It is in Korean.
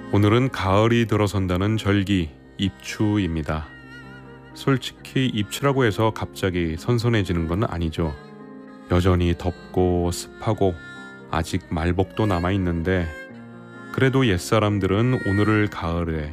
오늘은 가을이 들어선다는 절기 입추입니다. 솔직히 입추라고 해서 갑자기 선선해지는 건 아니죠. 여전히 덥고 습하고 아직 말복도 남아있는데 그래도 옛사람들은 오늘을 가을에